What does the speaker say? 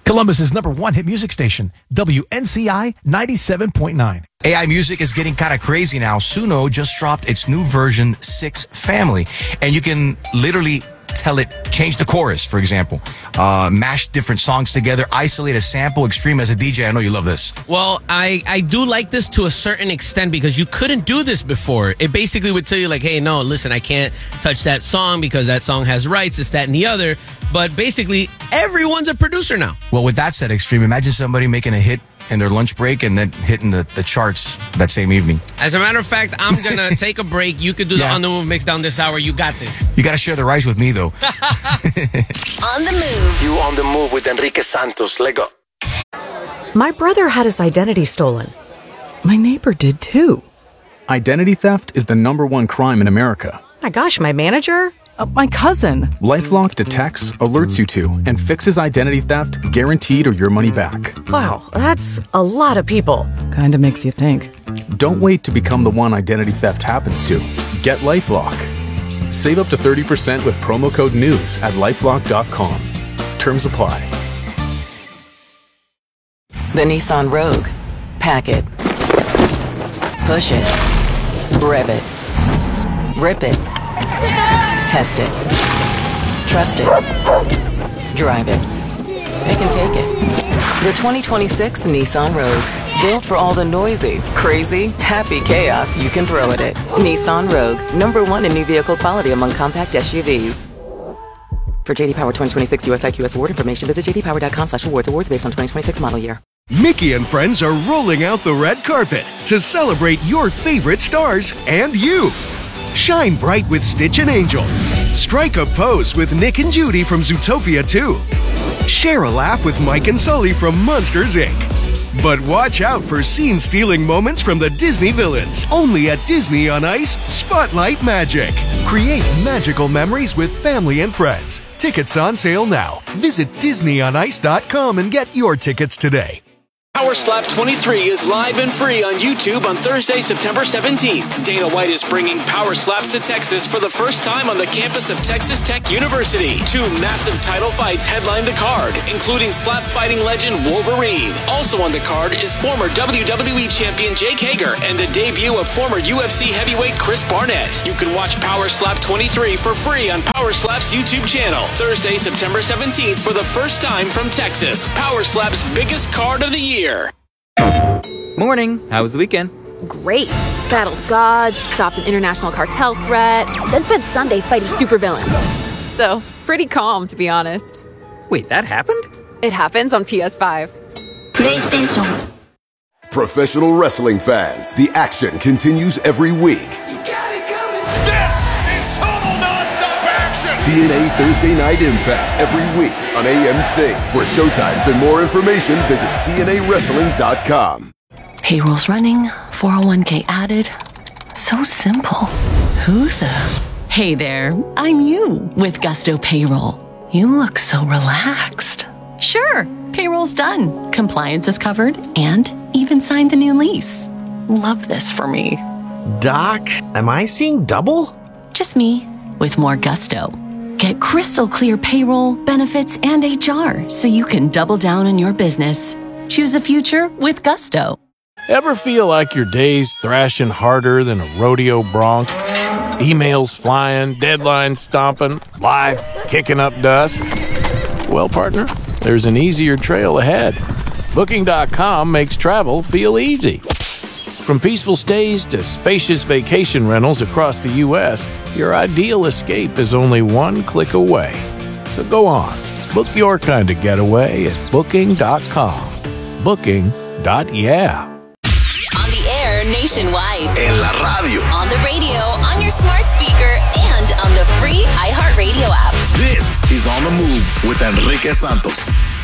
Columbus's #1 hit music station, WNCI 97.9. AI music is getting kind of crazy now. Suno just dropped its new version 6 Family, and you can literally tell it, change the chorus, for example, mash different songs together, isolate a sample. Extreme, as a DJ, I know you love this. Well, I do like this to a certain extent because you couldn't do this before. It basically would tell you like, hey, no, listen, I can't touch that song because that song has rights, this, that, and the other. But basically, everyone's a producer now. Well, with that said, Extreme, imagine somebody making a hit in their lunch break and then hitting the charts that same evening. As a matter of fact, I'm going to take a break. You could do the On the Move mix down this hour. You got this. You got to share the rice with me, though. On the Move. You on the move with Enrique Santos. Let go. My brother had his identity stolen. My neighbor did too. Identity theft is the #1 crime in America. My gosh, my manager? My cousin. LifeLock detects, alerts you to, and fixes identity theft guaranteed or your money back. Wow, that's a lot of people. Kinda makes you think. Don't wait to become the one identity theft happens to. Get LifeLock. Save up to 30% with promo code NEWS at LifeLock.com. Terms apply. The Nissan Rogue. Pack it. Push it. Rev it. Rip it. Test it. Trust it. Drive it. They can take it. The 2026 Nissan Rogue. Built for all the noisy, crazy, happy chaos you can throw at it. Nissan Rogue. #1 in new vehicle quality among compact SUVs. For JD Power 2026 USIQS award information, visit jdpower.com/awards. Awards based on 2026 model year. Mickey and friends are rolling out the red carpet to celebrate your favorite stars and you. Shine bright with Stitch and Angel. Strike a pose with Nick and Judy from Zootopia 2. Share a laugh with Mike and Sully from Monsters, Inc. But watch out for scene-stealing moments from the Disney villains. Only at Disney on Ice, Spotlight Magic. Create magical memories with family and friends. Tickets on sale now. Visit DisneyOnIce.com and get your tickets today. Power Slap 23 is live and free on YouTube on Thursday, September 17th. Dana White is bringing Power Slaps to Texas for the first time on the campus of Texas Tech University. 2 massive title fights headline the card, including slap fighting legend Wolverine. Also on the card is former WWE champion Jake Hager and the debut of former UFC heavyweight Chris Barnett. You can watch Power Slap 23 for free on Power Slap's YouTube channel. Thursday, September 17th for the first time from Texas. Power Slap's biggest card of the year. Morning. How was the weekend? Great. Battled gods, stopped an international cartel threat, then spent Sunday fighting supervillains. So, pretty calm, to be honest. Wait, that happened? It happens on PS5. PlayStation. Professional wrestling fans, the action continues every week. TNA Thursday Night Impact every week on AMC. For showtimes and more information, visit TNAWrestling.com. Payroll's running, 401k added. So simple. Who the? Hey there, I'm you with Gusto Payroll. You look so relaxed. Sure, payroll's done. Compliance is covered and even signed the new lease. Love this for me. Doc, am I seeing double? Just me with more gusto. Get crystal clear payroll, benefits, and HR so you can double down on your business. Choose a future with gusto. Ever feel like your day's thrashing harder than a rodeo bronc? Emails flying, deadlines stomping, life kicking up dust? Well, partner, there's an easier trail ahead. Booking.com makes travel feel easy. From peaceful stays to spacious vacation rentals across the U.S., your ideal escape is only one click away. So go on, book your kind of getaway at Booking.com. Booking.yeah. On the air nationwide. En la radio. On the radio, on your smart speaker, and on the free iHeartRadio app. This is On the Move with Enrique Santos.